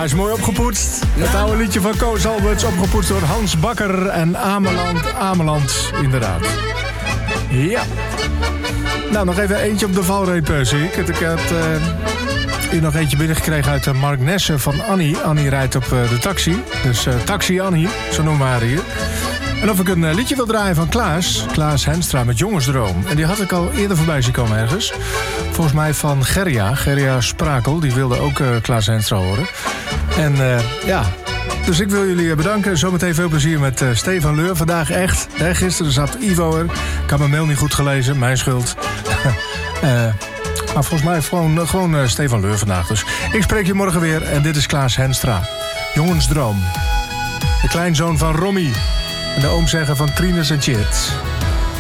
Hij is mooi opgepoetst. Het oude liedje van Koos Alberts, opgepoetst door Hans Bakker en Ameland, inderdaad. Ja. Nou, nog even eentje op de valreep, zie ik. Ik had hier nog eentje binnengekregen uit Mark Nessen van Annie. Annie rijdt op de taxi. Dus Taxi Annie, zo noemen we haar hier. En of ik een liedje wil draaien van Klaas Henstra met Jongensdroom. En die had ik al eerder voorbij zien komen ergens. Volgens mij van Gerja Sprakel. Die wilde ook Klaas Henstra horen. En ja, dus ik wil jullie bedanken. Zometeen veel plezier met Stefan Leur. Vandaag echt. Hè? Gisteren zat Ivo er. Ik had mijn mail niet goed gelezen. Mijn schuld. Maar volgens mij gewoon Stefan Leur vandaag. Dus ik spreek je morgen weer. En dit is Klaas Henstra. Jongensdroom. De kleinzoon van Romy. En de oomzegger van Trines en Chit.